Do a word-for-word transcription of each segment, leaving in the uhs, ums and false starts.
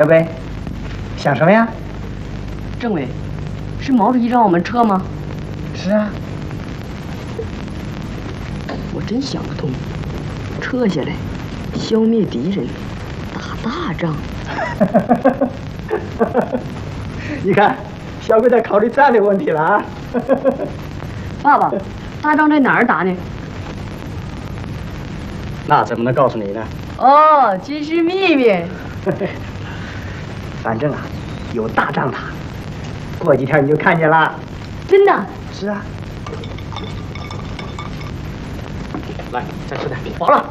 小北，想什么呀？ 政委，是毛主席让我们撤吗？ 是啊。 我真想不通，撤下来，消灭敌人，打大仗。 你看，小鬼在考虑这样的问题了啊。 爸爸，大仗在哪儿打呢？ 那怎么能告诉你呢？ 哦，军事秘密。 反正啊，有大仗打，过几天你就看见了。 真的？ 是啊。来，再吃点。饱了。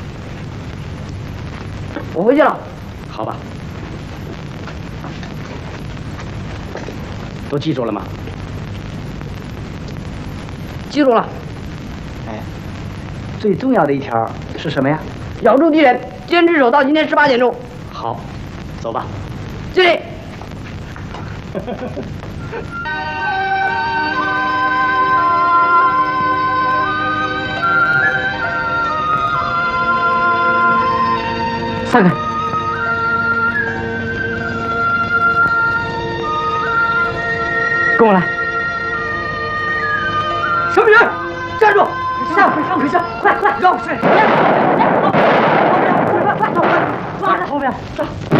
我回去了。 好吧。都记住了吗？ 记住了。 哎，最重要的一条是什么呀？ 咬住敌人，坚持守到今天十八点钟。 好，走吧。 敬礼。 散开。跟我来。什么人？站住！上回上回上，快快绕开！快快快！后边，抓着后边，走。